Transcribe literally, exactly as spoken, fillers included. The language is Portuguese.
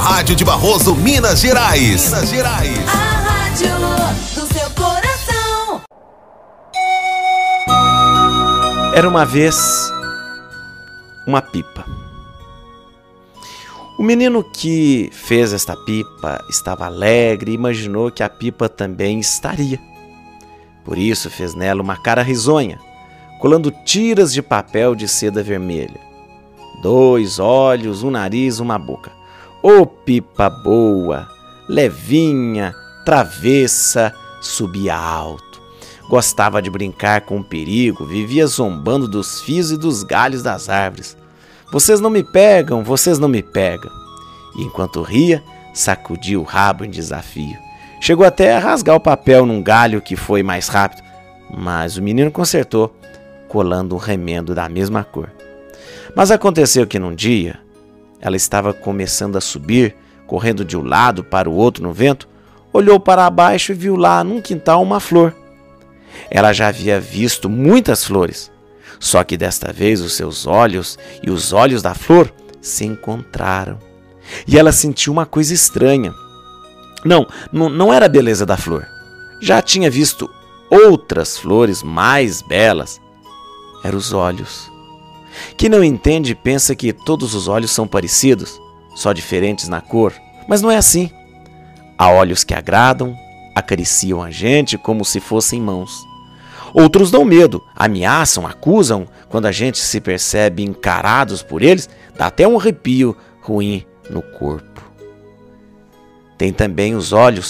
Rádio de Barroso, Minas Gerais. Minas Gerais. A rádio do seu coração. Era uma vez uma pipa. O menino que fez esta pipa estava alegre e imaginou que a pipa também estaria. Por isso fez nela uma cara risonha, colando tiras de papel de seda vermelha. Dois olhos, um nariz, uma boca. Ô pipa boa, levinha, travessa, subia alto. Gostava de brincar com o perigo, vivia zombando dos fios e dos galhos das árvores. Vocês não me pegam, vocês não me pegam. E enquanto ria, sacudia o rabo em desafio. Chegou até a rasgar o papel num galho que foi mais rápido, mas o menino consertou, colando um remendo da mesma cor. Mas aconteceu que num dia, ela estava começando a subir, correndo de um lado para o outro no vento, olhou para baixo e viu lá num quintal uma flor. Ela já havia visto muitas flores, só que desta vez os seus olhos e os olhos da flor se encontraram. E ela sentiu uma coisa estranha. Não, não, não era a beleza da flor. Já tinha visto outras flores mais belas. Eram os olhos. Quem não entende pensa que todos os olhos são parecidos, só diferentes na cor. Mas não é assim. Há olhos que agradam, acariciam a gente como se fossem mãos. Outros dão medo, ameaçam, acusam. Quando a gente se percebe encarados por eles, dá até um arrepio ruim no corpo. Tem também os olhos